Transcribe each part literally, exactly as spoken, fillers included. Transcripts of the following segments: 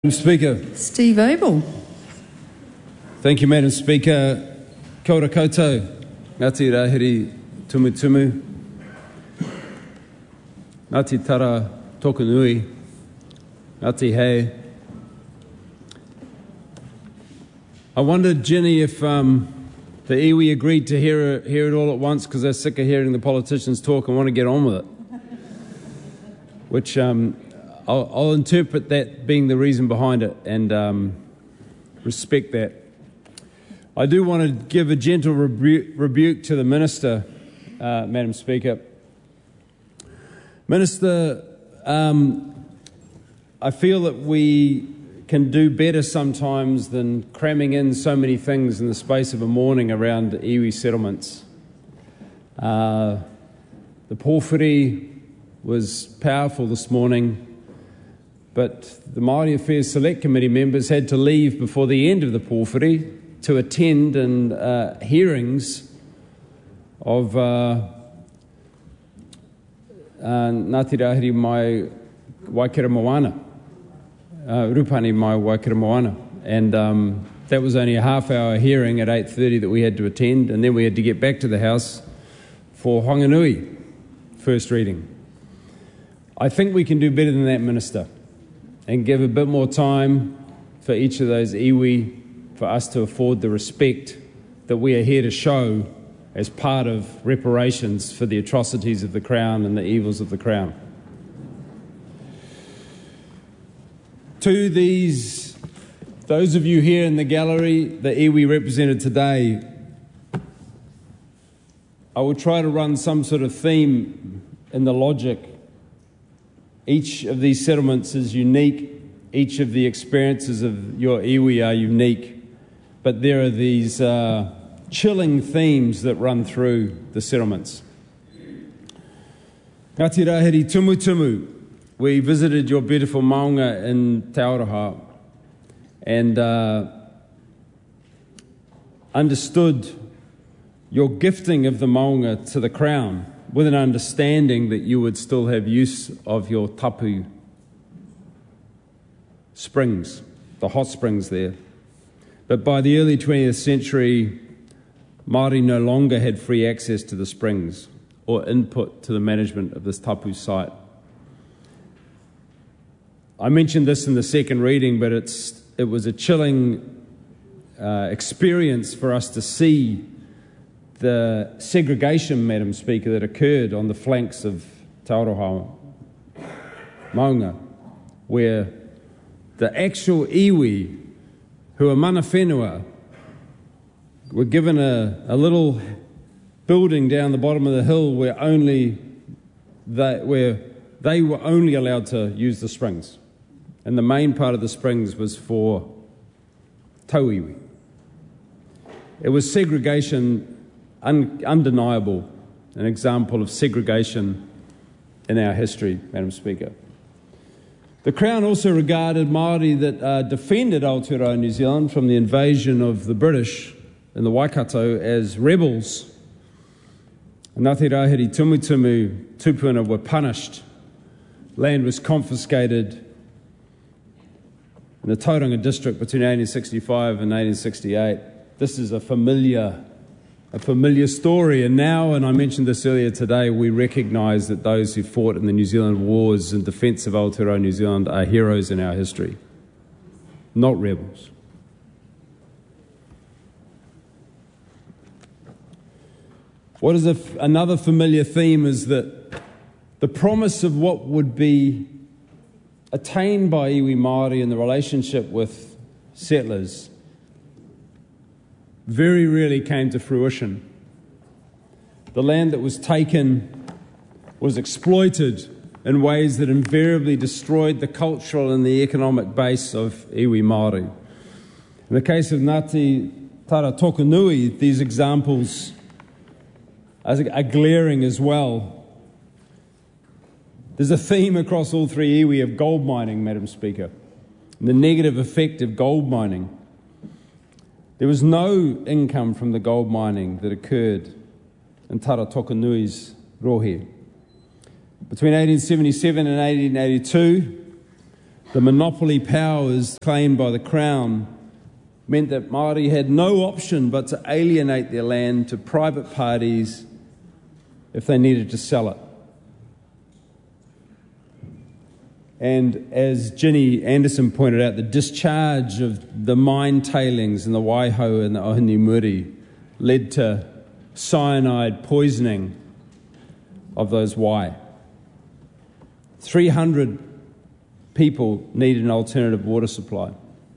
Speaker. Steve Abel. Thank you, Madam Speaker. Kia ora koutou. Ngāti Rahiri tumu tumu. Ngāti Tara Tokunui. Ngāti Hei. I wondered, Jenny, if um, the iwi agreed to hear it, hear it all at once because they're sick of hearing the politicians talk and want to get on with it. Which... Um, I'll, I'll interpret that being the reason behind it and um, respect that. I do want to give a gentle rebu- rebuke to the Minister, uh, Madam Speaker. Minister, um, I feel that we can do better sometimes than cramming in so many things in the space of a morning around iwi settlements. Uh, the pōwhiri was powerful this morning. But the Māori Affairs Select Committee members had to leave before the end of the pōwhiri to attend and uh, hearings of uh, uh, Ngāti Rahiri mai Waikato Moana, uh, Rupani mai Waikato Moana. And um, that was only a half-hour hearing at eight thirty that we had to attend, and then we had to get back to the House for Honganui, first reading. I think we can do better than that, Minister, and give a bit more time for each of those iwi for us to afford the respect that we are here to show as part of reparations for the atrocities of the Crown and the evils of the Crown. To these, those of you here in the gallery, the iwi represented today, I will try to run some sort of theme in the logic. Each of these settlements is unique. Each of the experiences of your iwi are unique. But there are these uh, chilling themes that run through the settlements. Ngāti Rahiri tumu tumu. We visited your beautiful maunga in Te Aroha and uh, understood your gifting of the maunga to the Crown, with an understanding that you would still have use of your tapu springs, the hot springs there. But by the early twentieth century, Māori no longer had free access to the springs or input to the management of this tapu site. I mentioned this in the second reading, but it's, it was a chilling uh, experience for us to see the segregation, Madam Speaker, that occurred on the flanks of Te Aroha Maunga, where the actual iwi, who are mana whenua, were given a, a little building down the bottom of the hill where only they, where they were only allowed to use the springs. And the main part of the springs was for tauiwi. It was segregation Un- undeniable, an example of segregation in our history, Madam Speaker. The Crown also regarded Māori that uh, defended Aotearoa New Zealand from the invasion of the British in the Waikato as rebels. Ngāti Rahiri Tumutumu tupuna were punished. Land was confiscated in the Tauranga district between eighteen sixty-five and eighteen sixty-eight. This is a familiar A familiar story, and now, and I mentioned this earlier today, we recognise that those who fought in the New Zealand wars in defence of Aotearoa New Zealand are heroes in our history, not rebels. What is a, another familiar theme is that the promise of what would be attained by iwi Māori in the relationship with settlers very rarely came to fruition. The land that was taken was exploited in ways that invariably destroyed the cultural and the economic base of iwi Māori. In the case of Ngāti Tara Tokunui, these examples are, are glaring as well. There's a theme across all three iwi of gold mining, Madam Speaker, and the negative effect of gold mining. There was no income from the gold mining that occurred in Tara Tokunui's rohe. Between eighteen seventy-seven and eighteen eighty-two, the monopoly powers claimed by the Crown meant that Māori had no option but to alienate their land to private parties if they needed to sell it. And as Ginny Anderson pointed out, the discharge of the mine tailings in the Waiho and the Ohinimuri led to cyanide poisoning of those wai. three hundred people needed an alternative water supply.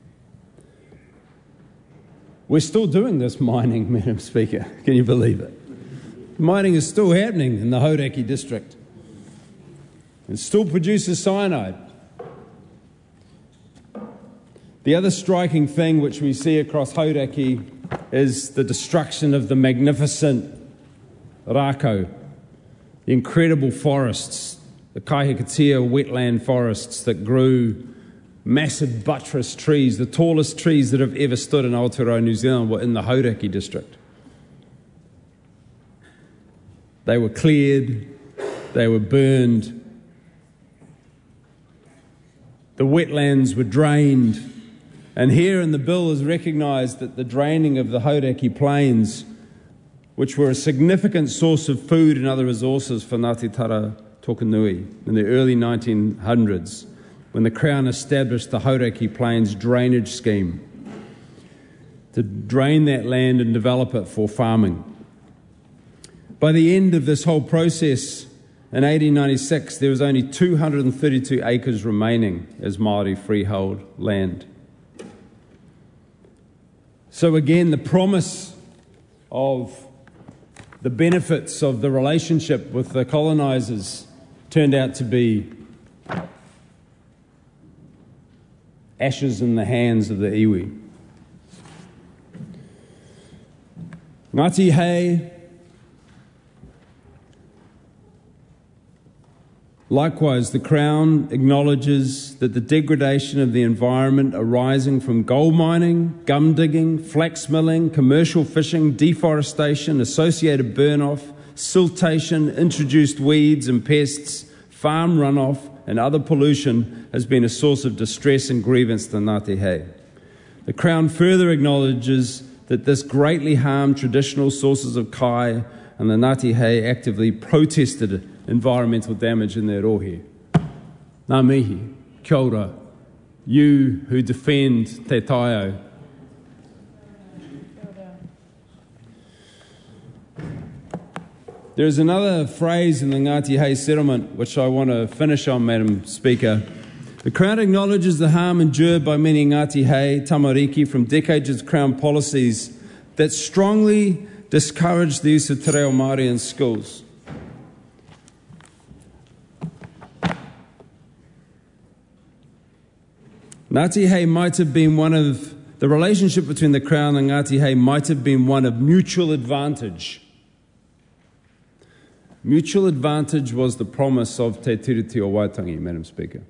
We're still doing this mining, Madam Speaker. Can you believe it? Mining is still happening in the Hauraki district. It still produces cyanide. The other striking thing which we see across Hauraki is the destruction of the magnificent rākau, the incredible forests, the Kaihakatea wetland forests that grew massive buttress trees. The tallest trees that have ever stood in Aotearoa, New Zealand, were in the Hauraki district. They were cleared, they were burned, the wetlands were drained, and here in the bill is recognised that the draining of the Hauraki plains, which were a significant source of food and other resources for Ngāti Tara Tokanui in the early nineteen hundreds, when the Crown established the Hauraki Plains Drainage Scheme to drain that land and develop it for farming. By the end of this whole process, in eighteen ninety-six, there was only two hundred thirty-two acres remaining as Māori freehold land. So again, the promise of the benefits of the relationship with the colonisers turned out to be ashes in the hands of the iwi. Ngāti Hei, likewise, the Crown acknowledges that the degradation of the environment arising from gold mining, gum digging, flax milling, commercial fishing, deforestation, associated burn-off, siltation, introduced weeds and pests, farm runoff and other pollution has been a source of distress and grievance to Ngāti Hei. The Crown further acknowledges that this greatly harmed traditional sources of kai, and the Ngāti Hei actively protested environmental damage in their rohe. Ngā mihi, kia ora, you who defend te taio. There is another phrase in the Ngāti Hei settlement which I want to finish on, Madam Speaker. The Crown acknowledges the harm endured by many Ngāti Hei tamariki from decades of Crown policies that strongly discourage the use of te reo Māori in schools. Ngāti Hei might have been one of, the relationship between the Crown and Ngāti Hei might have been one of mutual advantage. Mutual advantage was the promise of Te Tiriti o Waitangi, Madam Speaker.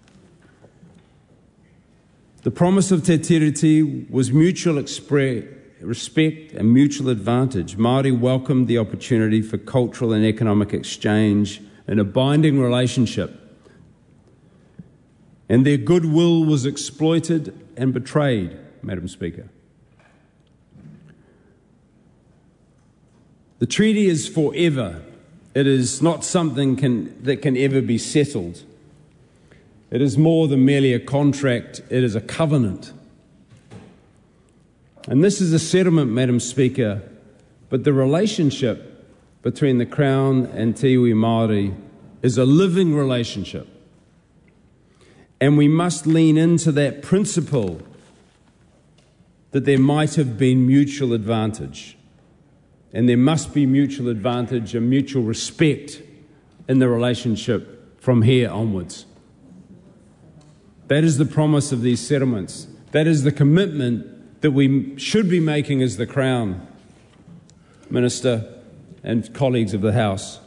The promise of Te Tiriti was mutual expre- respect and mutual advantage. Māori welcomed the opportunity for cultural and economic exchange in a binding relationship, and their goodwill was exploited and betrayed, Madam Speaker. The treaty is forever. It is not something can, that can ever be settled. It is more than merely a contract, it is a covenant. And this is a settlement, Madam Speaker, but the relationship between the Crown and Te Iwi Māori is a living relationship. And we must lean into that principle that there might have been mutual advantage. And there must be mutual advantage and mutual respect in the relationship from here onwards. That is the promise of these settlements. That is the commitment that we should be making as the Crown, Minister and colleagues of the House.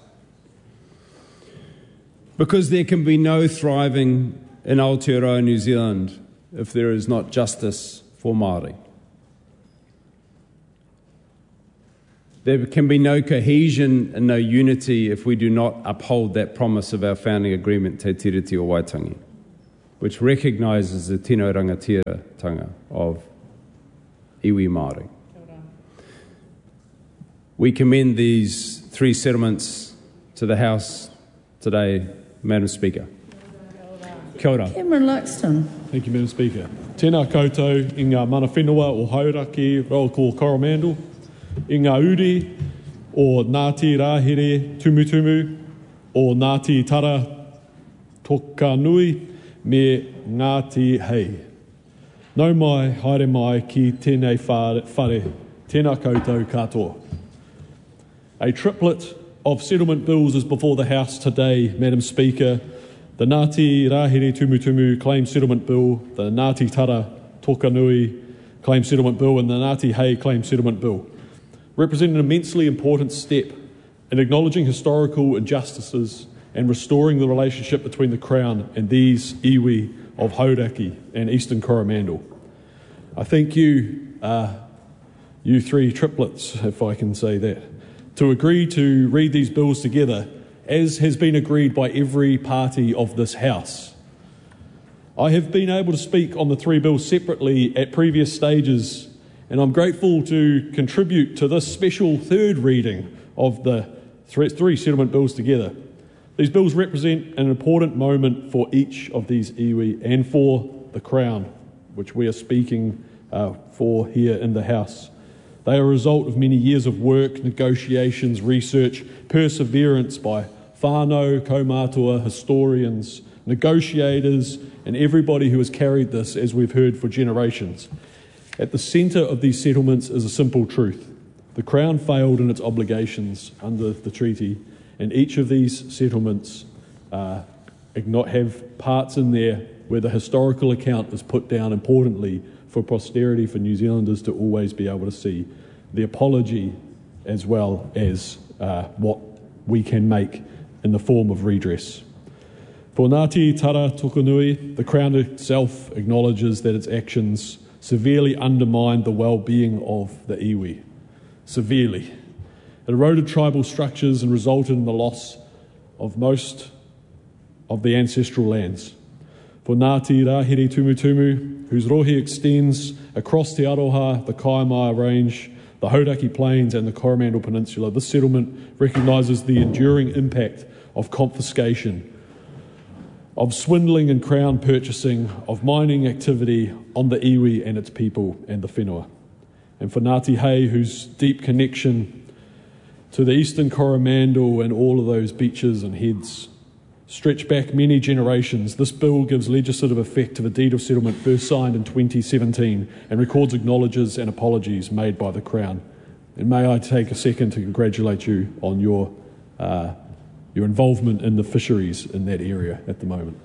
Because there can be no thriving in Aotearoa, New Zealand, if there is not justice for Māori. There can be no cohesion and no unity if we do not uphold that promise of our founding agreement, Te Tiriti o Waitangi. which recognises the tino rangatiratanga of iwi Māori. We commend these three settlements to the House today, Madam Speaker. Kia ora. Cameron Luxton. Thank you, Madam Speaker. Tēnā koutou i ngā mana whenua o Hauraki, Roa Coromandel, i ngā uri o Ngāti Rāhere Tumutumu, o Ngāti Tara Tokanui, me Ngāti Hei. Nau mai, haere mai ki tēnei whare, tēnā koutou katoa. A triplet of settlement bills is before the House today, Madam Speaker. The Ngāti Rāhere Tumutumu Claim Settlement Bill, the Ngāti Tara Tokanui Claim Settlement Bill, and the Ngāti Hei Claim Settlement Bill, represent an immensely important step in acknowledging historical injustices and restoring the relationship between the Crown and these iwi of Hauraki and Eastern Coromandel. I thank you, uh, you three triplets, if I can say that, to agree to read these bills together, as has been agreed by every party of this House. I have been able to speak on the three bills separately at previous stages, and I'm grateful to contribute to this special third reading of the three settlement bills together. These bills represent an important moment for each of these iwi and for the Crown, which we are speaking uh, for here in the House. They are a result of many years of work, negotiations, research, perseverance by whānau, kaumātua, historians, negotiators, and everybody who has carried this, as we've heard, for generations. At the centre of these settlements is a simple truth. The Crown failed in its obligations under the treaty, and each of these settlements uh, have parts in there where the historical account is put down importantly for posterity, for New Zealanders to always be able to see the apology as well as uh, what we can make in the form of redress. For Ngāti Tara Tokanui, the Crown itself acknowledges that its actions severely undermined the well-being of the iwi. Severely. It eroded tribal structures and resulted in the loss of most of the ancestral lands. For Ngāti Rāhere Tumutumu, whose rohe extends across Te Aroha, the Kaimai Range, the Hauraki Plains and the Coromandel Peninsula, this settlement recognises the enduring impact of confiscation, of swindling and crown purchasing, of mining activity on the iwi and its people and the whenua. And for Ngāti Hei, whose deep connection to the Eastern Coromandel and all of those beaches and heads stretch back many generations, this bill gives legislative effect to the deed of settlement first signed in twenty seventeen and records acknowledges and apologies made by the Crown. And may I take a second to congratulate you on your uh, your involvement in the fisheries in that area at the moment.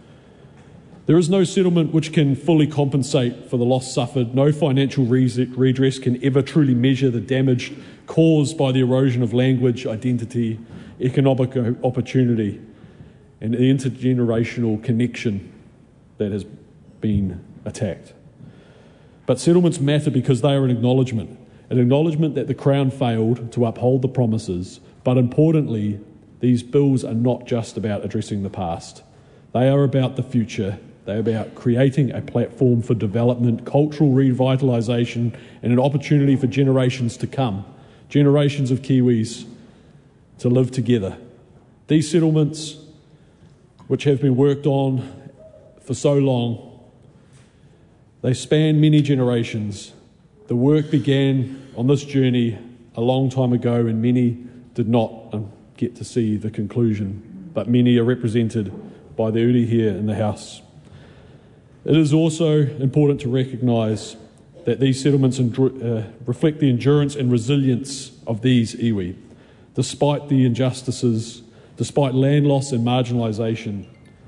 There is no settlement which can fully compensate for the loss suffered. No financial redress can ever truly measure the damage caused by the erosion of language, identity, economic opportunity, and the intergenerational connection that has been attacked. But settlements matter because they are an acknowledgement, an acknowledgement that the Crown failed to uphold the promises, but importantly, these bills are not just about addressing the past. They are about the future. They're about creating a platform for development, cultural revitalisation, and an opportunity for generations to come, generations of Kiwis to live together. These settlements, which have been worked on for so long, they span many generations. The work began on this journey a long time ago, and many did not um, get to see the conclusion, but many are represented by the uri here in the House. It is also important to recognise that these settlements uh, reflect the endurance and resilience of these iwi. Despite the injustices, despite land loss and marginalisation,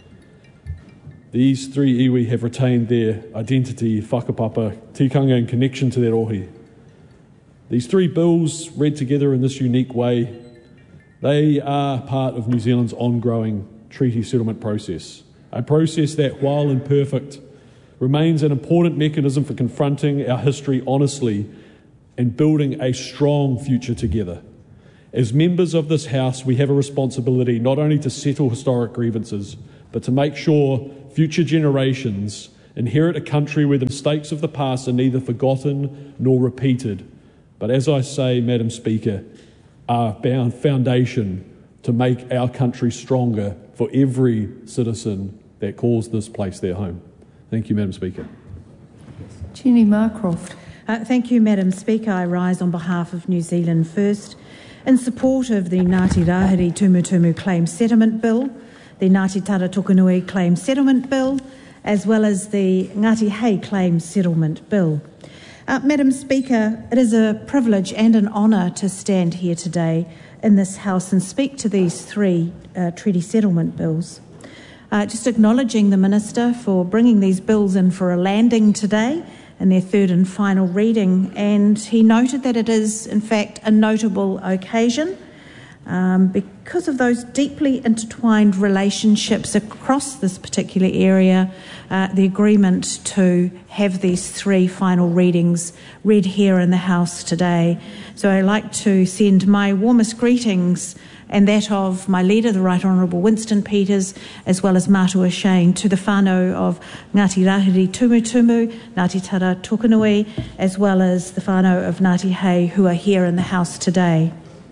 these three iwi have retained their identity, whakapapa, tikanga and connection to their rohe. These three bills, read together in this unique way, they are part of New Zealand's ongoing treaty settlement process, a process that, while imperfect, remains an important mechanism for confronting our history honestly and building a strong future together. As members of this House, we have a responsibility not only to settle historic grievances, but to make sure future generations inherit a country where the mistakes of the past are neither forgotten nor repeated, but as I say, Madam Speaker, are bound foundation to make our country stronger for every citizen that calls this place their home. Thank you, Madam Speaker. Jenny Marcroft. Uh, thank you, Madam Speaker. I rise on behalf of New Zealand First in support of the Ngāti Rahiri Tumutumu Claim Settlement Bill, the Ngāti Tara Tokunui Claim Settlement Bill, as well as the Ngāti Hei Claim Settlement Bill. Uh, Madam Speaker, it is a privilege and an honour to stand here today in this House and speak to these three uh, treaty settlement bills. Uh, just acknowledging the Minister for bringing these bills in for a landing today in their third and final reading, and he noted that it is in fact a notable occasion um, because of those deeply intertwined relationships across this particular area, uh, the agreement to have these three final readings read here in the House today. So I'd like to send my warmest greetings and that of my leader, the Right Honourable Winston Peters, as well as Matua Shane, to the whānau of Ngāti Rahiri Tumutumu, Ngāti Tara Tokunui, as well as the whānau of Ngāti Hei, who are here in the House today.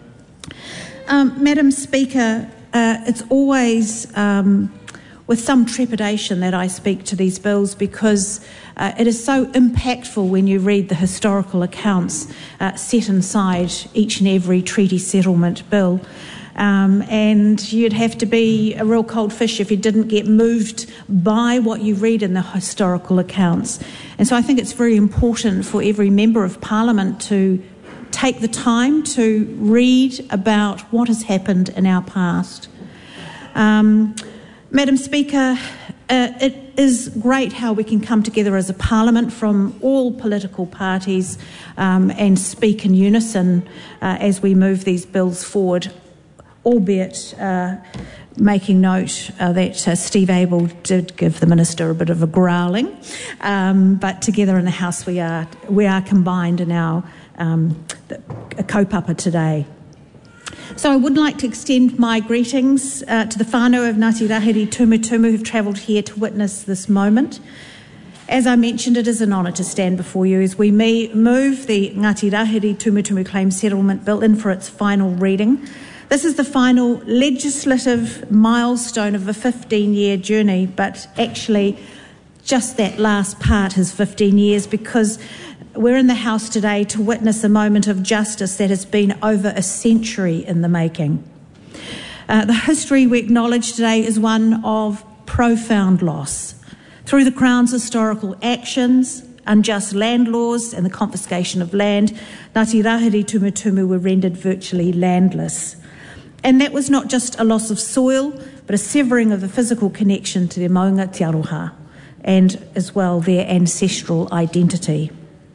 Um, Madam Speaker, uh, it's always um, with some trepidation that I speak to these bills because uh, it is so impactful when you read the historical accounts uh, set inside each and every treaty settlement bill. Um, and you'd have to be a real cold fish if you didn't get moved by what you read in the historical accounts. And so I think it's very important for every member of Parliament to take the time to read about what has happened in our past. Um, Madam Speaker, uh, it is great how we can come together as a Parliament from all political parties um, and speak in unison uh, as we move these bills forward, albeit uh, making note uh, that uh, Steve Abel did give the Minister a bit of a growling, um, but together in the House we are we are combined in our um, a kaupapa today. So I would like to extend my greetings uh, to the whānau of Ngāti Rahiri Tumutumu who've travelled here to witness this moment. As I mentioned, it is an honour to stand before you as we move the Ngāti Rahiri Tumutumu Claim Settlement Bill in for its final reading. This is the final legislative milestone of a fifteen-year journey, but actually just that last part is fifteen years because we're in the House today to witness a moment of justice that has been over a century in the making. Uh, the history we acknowledge today is one of profound loss. Through the Crown's historical actions, unjust land laws and the confiscation of land, Ngāti Rahiri Tumutumu were rendered virtually landless. And that was not just a loss of soil, but a severing of the physical connection to their maunga te aroha and as well their ancestral identity.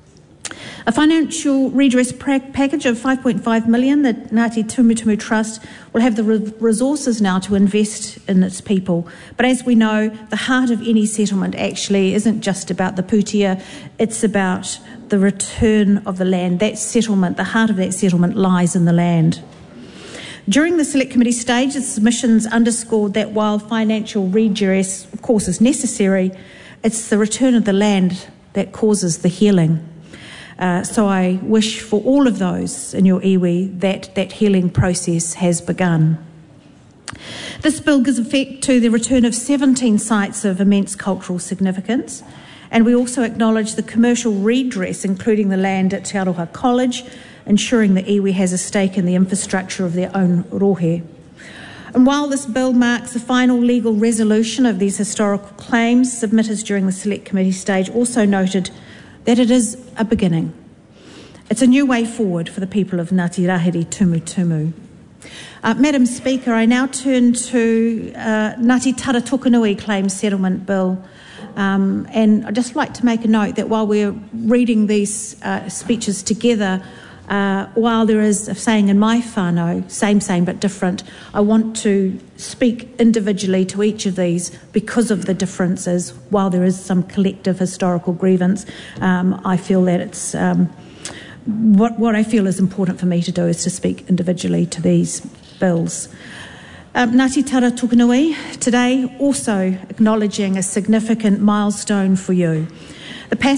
A financial redress package of five point five million dollars, the Ngāti Tumutumu Trust will have the resources now to invest in its people. But as we know, the heart of any settlement actually isn't just about the putia, it's about the return of the land. That settlement, the heart of that settlement lies in the land. During the Select Committee stage, the submissions underscored that while financial redress, of course, is necessary, it's the return of the land that causes the healing. Uh, so I wish for all of those in your iwi that that healing process has begun. This bill gives effect to the return of seventeen sites of immense cultural significance, and we also acknowledge the commercial redress, including the land at Te Aroha College, ensuring that iwi has a stake in the infrastructure of their own rohe. And while this bill marks the final legal resolution of these historical claims, submitters during the Select Committee stage also noted that it is a beginning. It's a new way forward for the people of Ngāti Rahiri Tumutumu. Uh, Madam Speaker, I now turn to uh, Ngāti Tara Tokunui Claim Settlement Bill. Um, and I'd just like to make a note that while we're reading these uh, speeches together, uh, while there is a saying in my whānau, same, same but different, I want to speak individually to each of these because of the differences. While there is some collective historical grievance, um, I feel that it's um, what, what I feel is important for me to do is to speak individually to these bills. Um, Ngāti Tara Tukunui, today also acknowledging a significant milestone for you. The